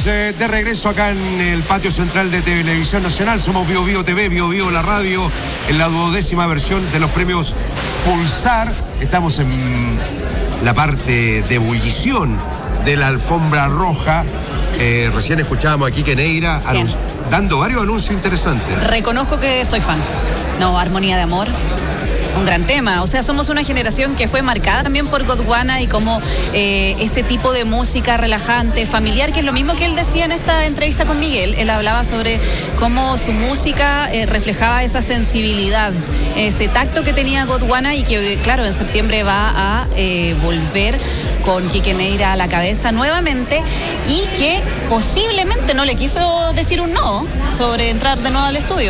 de regreso acá en el patio central de Televisión Nacional. Somos Bio Bio TV, Bio Bio la radio, en la 12ª versión de los premios Pulsar. Estamos en la parte de ebullición de la alfombra roja. Recién escuchábamos aquí que Neira dando varios anuncios interesantes. Reconozco que soy fan. No, Armonía de Amor. Un gran tema, o sea, somos una generación que fue marcada también por Gondwana y como ese tipo de música relajante, familiar, que es lo mismo que él decía en esta entrevista con Miguel. Él hablaba sobre cómo su música reflejaba esa sensibilidad, ese tacto que tenía Gondwana y que, claro, en septiembre va a volver con Quique Neira a la cabeza nuevamente y que posiblemente no le quiso decir un no sobre entrar de nuevo al estudio.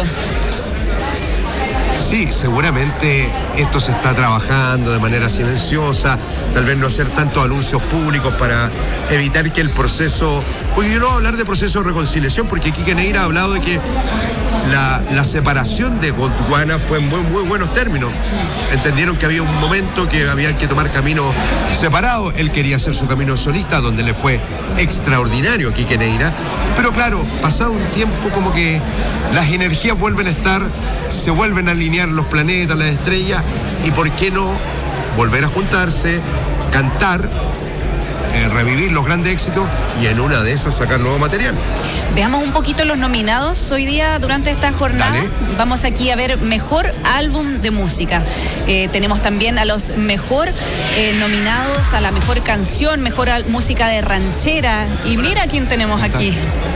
Sí, seguramente esto se está trabajando de manera silenciosa, tal vez no hacer tantos anuncios públicos para evitar que el proceso... Porque yo no voy a hablar de proceso de reconciliación, porque Quique Neira ha hablado de que la separación de Gondwana fue en muy buenos términos. Entendieron que había un momento que había que tomar caminos separados. Él quería hacer su camino solista, donde le fue extraordinario a Quique Neira. Pero claro, pasado un tiempo como que las energías vuelven a estar, se vuelven a alinear los planetas, las estrellas, y por qué no volver a juntarse, cantar, revivir los grandes éxitos y en una de esas sacar nuevo material. Veamos un poquito los nominados hoy día durante esta jornada. Dale. Vamos aquí a ver mejor álbum de música. Tenemos también a los mejor nominados a la mejor canción, mejor música de ranchera. Y mira quién tenemos aquí.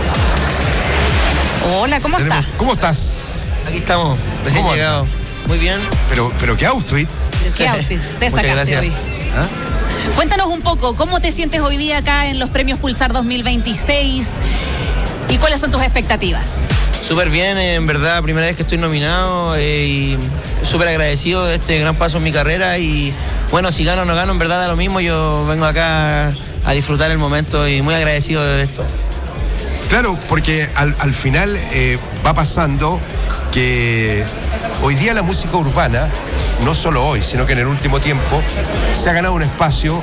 Hola, ¿cómo estás? ¿Cómo estás? Aquí estamos, recién llegado. Muy bien. Pero qué outfit. ¿Qué outfit te sacaste hoy? ¿Ah? Cuéntanos un poco, ¿cómo te sientes hoy día acá en los Premios Pulsar 2026? ¿Y cuáles son tus expectativas? Súper bien, en verdad, primera vez que estoy nominado y súper agradecido de este gran paso en mi carrera. Y bueno, si gano o no gano, en verdad da lo mismo. Yo vengo acá a disfrutar el momento y muy agradecido de esto. Claro, porque al final va pasando que hoy día la música urbana, no solo hoy, sino que en el último tiempo, se ha ganado un espacio